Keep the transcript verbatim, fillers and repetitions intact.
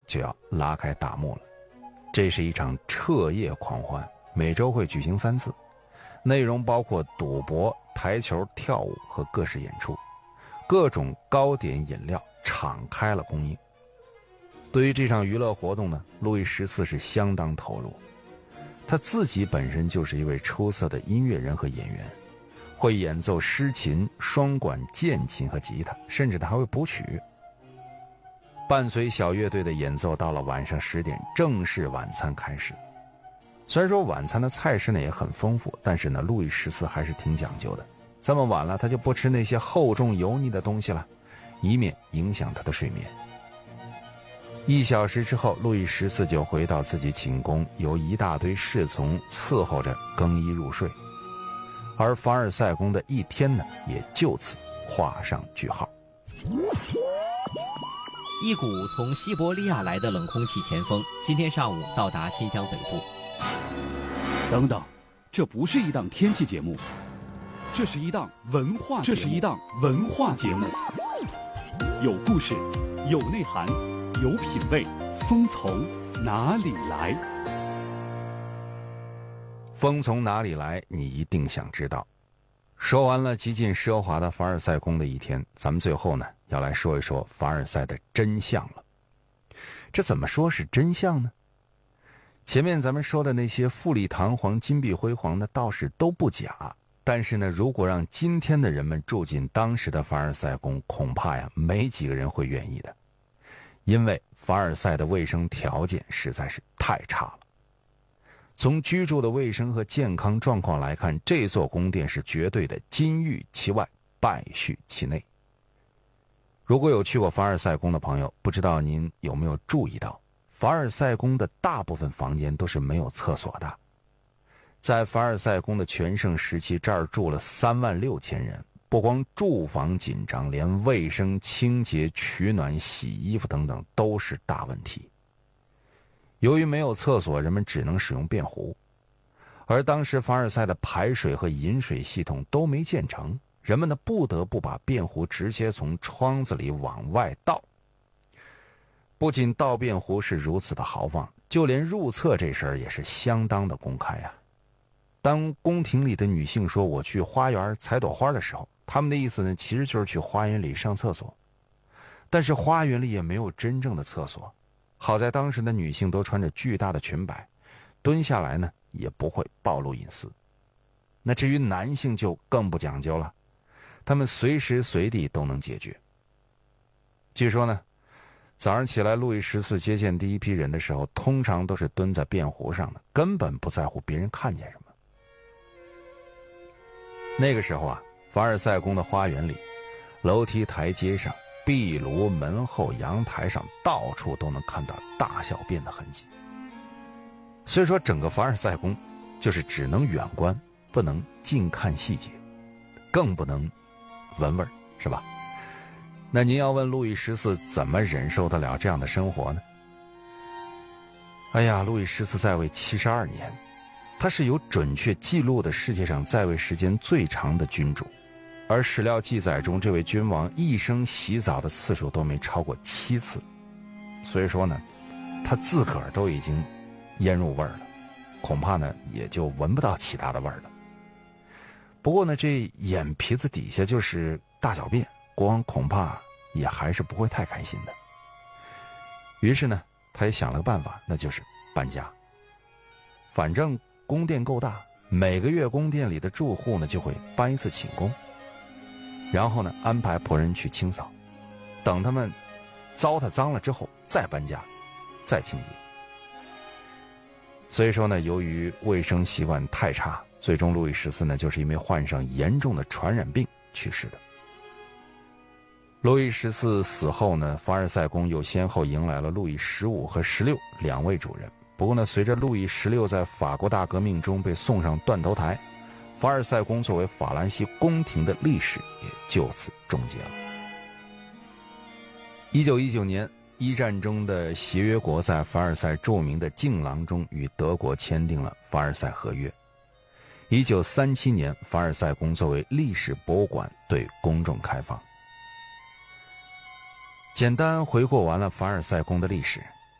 就要拉开大幕了。这是一场彻夜狂欢，每周会举行三次，内容包括赌博、台球、跳舞和各式演出，各种糕点饮料敞开了供应。对于这场娱乐活动呢，路易十四是相当投入。他自己本身就是一位出色的音乐人和演员，会演奏诗琴、双管、键琴和吉他，甚至他还会谱曲。伴随小乐队的演奏，到了晚上十点，正式晚餐开始。虽然说晚餐的菜式呢也很丰富，但是呢，路易十四还是挺讲究的。这么晚了，他就不吃那些厚重油腻的东西了，以免影响他的睡眠。一小时之后，路易十四就回到自己寝宫，由一大堆侍从伺候着更衣入睡。而凡尔赛宫的一天呢，也就此画上句号。 一股从西伯利亚来的冷空气前锋今天上午到达新疆北部。 等等，这不是一档天气节目，这是一档文化节目，这是一档文化节目，有故事，有内涵，有品味，风从哪里来？ 风从哪里来？你一定想知道。说完了极尽奢华的凡尔赛宫的一天，咱们最后呢要来说一说凡尔赛的真相了。这怎么说是真相呢？前面咱们说的那些富丽堂皇、金碧辉煌的倒是都不假，但是呢，如果让今天的人们住进当时的凡尔赛宫，恐怕呀没几个人会愿意的，因为凡尔赛的卫生条件实在是太差了。从居住的卫生和健康状况来看，这座宫殿是绝对的金玉其外，败絮其内。如果有去过凡尔赛宫的朋友，不知道您有没有注意到，凡尔赛宫的大部分房间都是没有厕所的。在凡尔赛宫的全盛时期，这儿住了三万六千人，不光住房紧张，连卫生、清洁、取暖、洗衣服等等都是大问题。由于没有厕所，人们只能使用便壶，而当时凡尔赛的排水和饮水系统都没建成，人们呢不得不把便壶直接从窗子里往外倒。不仅倒便壶是如此的豪放，就连入厕这事儿也是相当的公开啊。当宫廷里的女性说我去花园采朵花的时候，他们的意思呢其实就是去花园里上厕所，但是花园里也没有真正的厕所。好在当时的女性都穿着巨大的裙摆，蹲下来呢也不会暴露隐私。那至于男性就更不讲究了，他们随时随地都能解决。据说呢，早上起来路易十四接见第一批人的时候，通常都是蹲在便壶上的，根本不在乎别人看见什么。那个时候啊，凡尔赛宫的花园里，楼梯台阶上，壁炉、门后、阳台上，到处都能看到大小便的痕迹。所以说整个凡尔赛宫就是只能远观，不能近看细节，更不能闻味儿，是吧？那您要问路易十四怎么忍受得了这样的生活呢？哎呀，路易十四在位七十二年，他是有准确记录的世界上在位时间最长的君主。而史料记载中，这位君王一生洗澡的次数都没超过七次，所以说呢，他自个儿都已经腌入味儿了，恐怕呢也就闻不到其他的味儿了。不过呢，这眼皮子底下就是大小便，国王恐怕也还是不会太开心的。于是呢，他也想了个办法，那就是搬家。反正宫殿够大，每个月宫殿里的住户呢就会搬一次寝宫。然后呢，安排仆人去清扫，等他们糟蹋脏了之后再搬家，再清洁。所以说呢，由于卫生习惯太差，最终路易十四呢就是因为患上严重的传染病去世的。路易十四死后呢，凡尔赛宫又先后迎来了路易十五和十六两位主人。不过呢，随着路易十六在法国大革命中被送上断头台，凡尔赛宫作为法兰西宫廷的历史也就此终结了。一九一九年，一战中的协约国在凡尔赛著名的镜廊中与德国签订了凡尔赛合约。一九三七年，凡尔赛宫作为历史博物馆对公众开放。简单回顾完了凡尔赛宫的历史，